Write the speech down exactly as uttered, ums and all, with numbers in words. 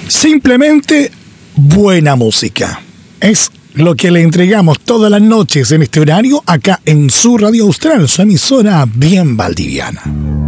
Simplemente buena música. Es lo que le entregamos todas las noches en este horario acá en su Radio Austral, su emisora bien valdiviana.